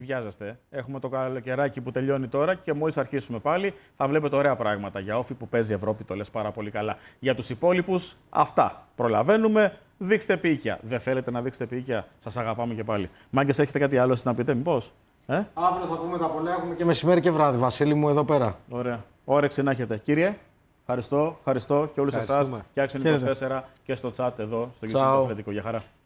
Βιάζεστε. Έχουμε το καλοκαιράκι που τελειώνει τώρα και μόλις αρχίσουμε πάλι θα βλέπετε ωραία πράγματα. Για όφη που παίζει Ευρώπη το λες πάρα πολύ καλά. Για τους υπόλοιπους, αυτά. Προλαβαίνουμε. Δείξτε πίκια. Δεν θέλετε να δείξετε πίκια. Σας αγαπάμε και πάλι. Μάγκες, έχετε κάτι άλλο να πείτε, μήπως? Αύριο θα πούμε τα πολλά. Έχουμε και μεσημέρι και βράδυ. Βασίλη μου, εδώ πέρα. Ωραία. Όρεξη να έχετε. Κύριε, ευχαριστώ και όλους εσάς και Action 24 και στο chat εδώ στο YouTube Αθλητικό. Για χαρά.